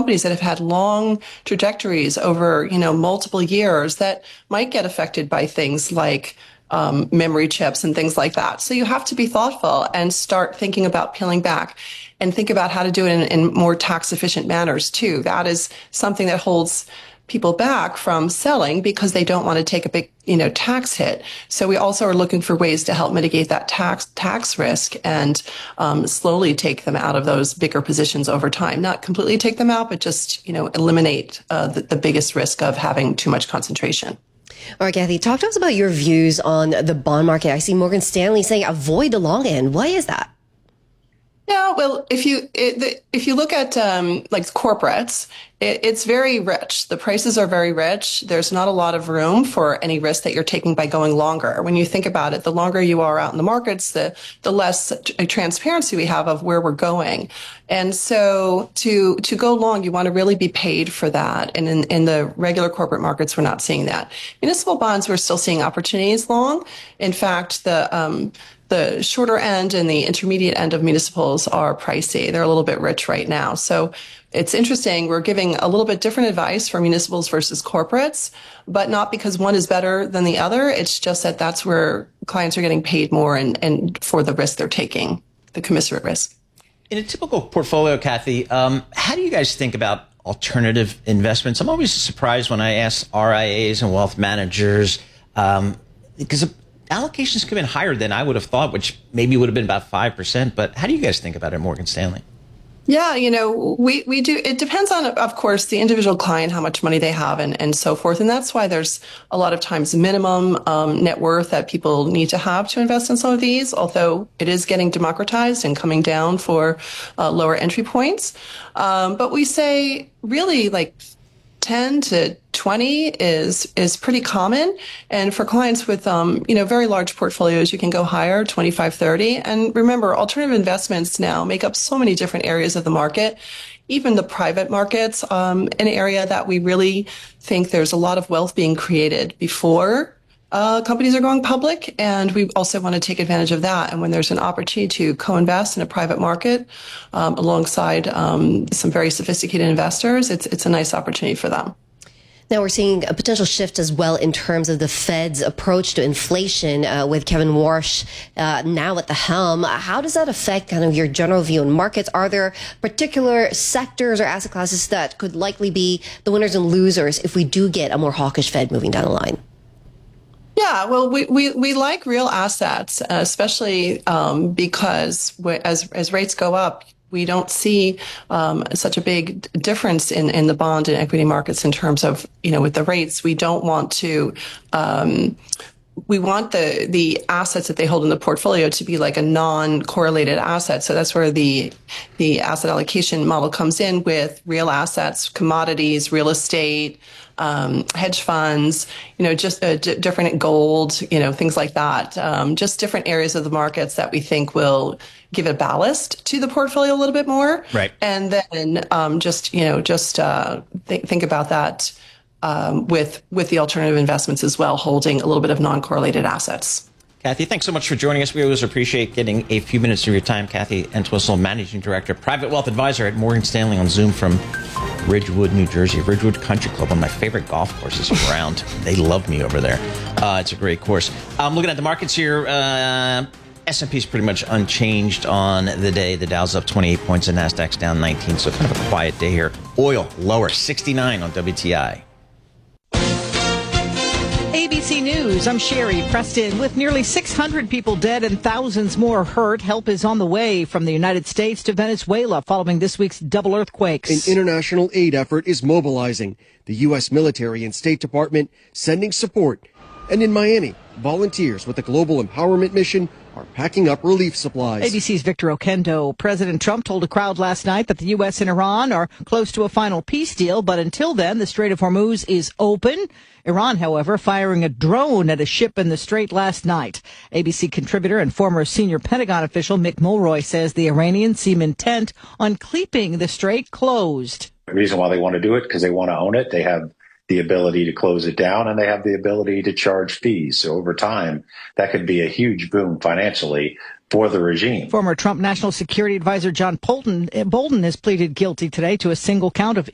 companies that have had long trajectories over, multiple years that might get affected by things like memory chips and things like that. So you have to be thoughtful and start thinking about peeling back and think about how to do it in more tax efficient manners too. That is something that holds people back from selling because they don't want to take a big, tax hit. So we also are looking for ways to help mitigate that tax risk and slowly take them out of those bigger positions over time. Not completely take them out, but just, eliminate the biggest risk of having too much concentration. All right, Kathy, talk to us about your views on the bond market. I see Morgan Stanley saying avoid the long end. Why is that? Yeah, well, if you look at like corporates, it's very rich. The prices are very rich. There's not a lot of room for any risk that you're taking by going longer. When you think about it, the longer you are out in the markets, the less transparency we have of where we're going. And so to go long, you want to really be paid for that. And in the regular corporate markets, we're not seeing that. Municipal bonds, we're still seeing opportunities long. In fact, the shorter end and the intermediate end of municipals are pricey. They're a little bit rich right now. So it's interesting. We're giving a little bit different advice for municipals versus corporates, but not because one is better than the other. It's just that that's where clients are getting paid more and for the risk they're taking, the commensurate risk. In a typical portfolio, Kathy, how do you guys think about alternative investments? I'm always surprised when I ask RIAs and wealth managers, because allocations come in higher than I would have thought, which maybe would have been about 5%. But how do you guys think about it at Morgan Stanley? Yeah, we do. It depends on, of course, the individual client, how much money they have and so forth. And that's why there's a lot of times minimum net worth that people need to have to invest in some of these, although it is getting democratized and coming down for lower entry points. But we say really like 10 to 20 is pretty common. And for clients with, very large portfolios, you can go higher, 25, 30. And remember, alternative investments now make up so many different areas of the market, even the private markets, an area that we really think there's a lot of wealth being created before companies are going public, and we also want to take advantage of that. And when there's an opportunity to co-invest in a private market alongside some very sophisticated investors, it's a nice opportunity for them. Now we're seeing a potential shift as well in terms of the Fed's approach to inflation with Kevin Warsh now at the helm. How does that affect kind of your general view on markets? Are there particular sectors or asset classes that could likely be the winners and losers if we do get a more hawkish Fed moving down the line? Yeah, well, we like real assets, especially because as rates go up, we don't see such a big difference in the bond and equity markets in terms of, with the rates. We don't want to we want the assets that they hold in the portfolio to be like a non-correlated asset. So that's where the asset allocation model comes in with real assets, commodities, real estate, hedge funds, just different gold, things like that. Just different areas of the markets that we think will give a ballast to the portfolio a little bit more. Right. And then think about that with the alternative investments as well, holding a little bit of non-correlated assets. Kathy, thanks so much for joining us. We always appreciate getting a few minutes of your time. Kathy Entwistle, Managing Director, Private Wealth Advisor at Morgan Stanley on Zoom from Ridgewood, New Jersey. Ridgewood Country Club, one of my favorite golf courses around. They love me over there. It's a great course. I'm looking at the markets here. S&P is pretty much unchanged on the day. The Dow's up 28 points and NASDAQ's down 19, so kind of a quiet day here. Oil lower, 69 on WTI. ABC News, I'm Sherry Preston. With nearly 600 people dead and thousands more hurt, help is on the way from the United States to Venezuela following this week's double earthquakes. An international aid effort is mobilizing. The U.S. military and State Department sending support. And in Miami, volunteers with the Global Empowerment Mission are packing up relief supplies. ABC's Victor Okendo. President Trump told a crowd last night that the U.S. and Iran are close to a final peace deal, but until then, the Strait of Hormuz is open. Iran, however, firing a drone at a ship in the strait last night. ABC contributor and former senior Pentagon official Mick Mulroy says the Iranians seem intent on keeping the strait closed. The reason why they want to do it, because they want to own it. They have the ability to close it down, and they have the ability to charge fees. So over time, that could be a huge boom financially for the regime. Former Trump National Security Advisor John Bolton has pleaded guilty today to a single count of